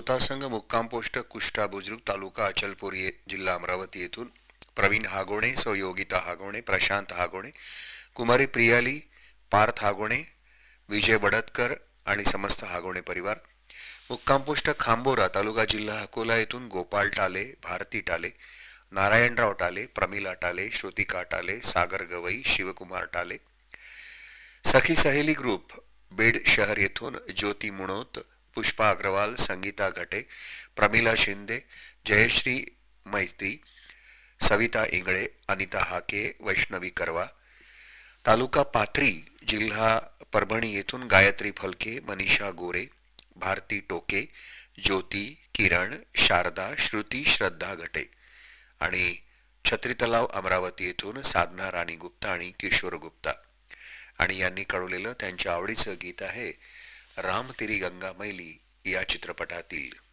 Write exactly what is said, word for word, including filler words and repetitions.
श्रोता संघ मुक्काम पोस्ट कुष्टा बुजुर्ग तालुका अचलपूर ये जिल्हा अमरावती येथून प्रवीण हागोणे, सौ योगिता हागोणे, प्रशांत हागोणे, कुमारी प्रियाली, पार्थ हागोणे, विजय बडतकर आणि समस्त हागोणे परिवार. मुक्काम पोस्ट खांबोरा तालुका जिल्हा अकोला येथून गोपाल टाले, भारती टाले, नारायणराव टाले, प्रमिला टाले, श्रुतिका टाले, सागर गवई, शिवकुमार टाले. सखी सहेली ग्रुप बेड शहर येथून ज्योती मुणोत, पुष्पा अग्रवाल, संगीता घटे, प्रमिला शिंदे, जयश्री मैत्री, सविता इंगळे, अनिता हाके, वैष्णवी करवा. तालुका पाथरी जिल्हा परभणी येथून गायत्री फलके, मनीषा गोरे, भारती टोके, ज्योती, किरण, शारदा, श्रुती, श्रद्धा घटे. आणि छत्री तलाव अमरावती येथून साधना राणी गुप्ता आणि किशोर गुप्ता. आणि यांनी कळवलेलं त्यांच्या आवडीचं गीत आहे राम तेरी गंगा मैली या चित्रपटातील.